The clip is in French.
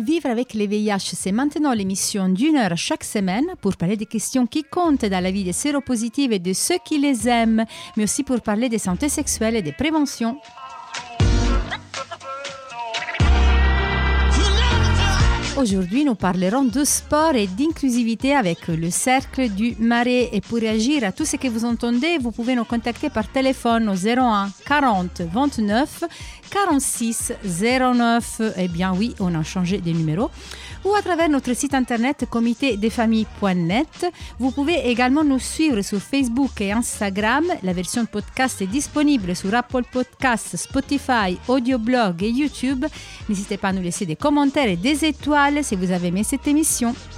Vivre avec le VIH, c'est maintenant l'émission d'une heure chaque semaine pour parler des questions qui comptent dans la vie des séropositifs et de ceux qui les aiment, mais aussi pour parler de santé sexuelle et de prévention. Aujourd'hui, nous parlerons de sport et d'inclusivité avec le Cercle du Marais. Et pour réagir à tout ce que vous entendez, vous pouvez nous contacter par téléphone au 01 40 29 46 09. Eh bien oui, on a changé de numéro. Ou à travers notre site internet comitédesfamilles.net. Vous pouvez également nous suivre sur Facebook et Instagram. La version podcast est disponible sur Apple Podcasts, Spotify, Audioblog et YouTube. N'hésitez pas à nous laisser des commentaires et des étoiles si vous avez aimé cette émission.